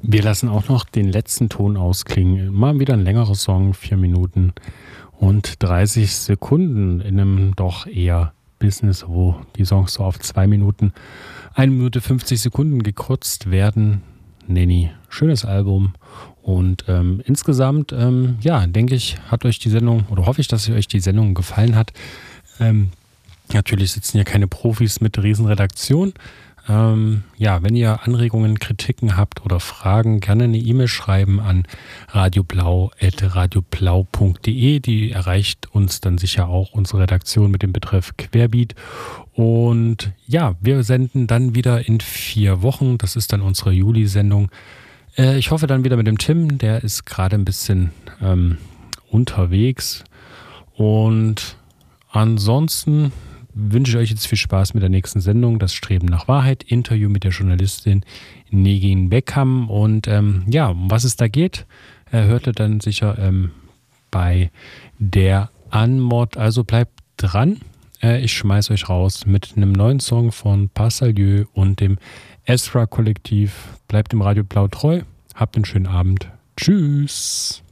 Wir lassen auch noch den letzten Ton ausklingen. Mal wieder ein längerer Song, 4 Minuten und 30 Sekunden in einem doch eher Business, wo die Songs so auf 2 Minuten, 1 Minute 50 Sekunden gekürzt werden. Nenny, schönes Album. Und insgesamt, ja, denke ich, hat euch die Sendung, oder hoffe ich, dass euch die Sendung gefallen hat. Natürlich sitzen hier keine Profis mit Riesenredaktion. Ja, wenn ihr Anregungen, Kritiken habt oder Fragen, gerne eine E-Mail schreiben an radioblau@radioblau.de. Die erreicht uns dann sicher auch unsere Redaktion mit dem Betreff Querbeat. Und ja, wir senden dann wieder in 4 Wochen. Das ist dann unsere Juli-Sendung. Ich hoffe dann wieder mit dem Tim. Der ist gerade ein bisschen unterwegs. Und ansonsten wünsche ich euch jetzt viel Spaß mit der nächsten Sendung, das Streben nach Wahrheit, Interview mit der Journalistin Negin Beckham. Und ja, um was es da geht, hört ihr dann sicher bei der Anmod. Also bleibt dran. Ich schmeiß euch raus mit einem neuen Song von Passalieu und dem Esra-Kollektiv. Bleibt dem Radio Blau treu. Habt einen schönen Abend. Tschüss.